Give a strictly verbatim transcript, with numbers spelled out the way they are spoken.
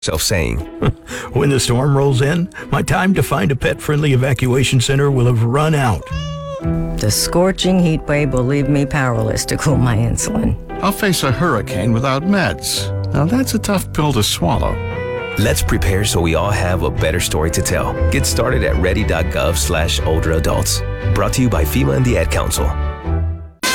Self saying, when the storm rolls in, my time to find a pet-friendly evacuation center will have run out. The scorching heat wave will leave me powerless to cool my insulin. I'll face a hurricane without meds. Now that's a tough pill to swallow. Let's prepare so we all have a better story to tell. Get started at ready.gov slash older adults. Brought to you by FEMA and the Ad Council.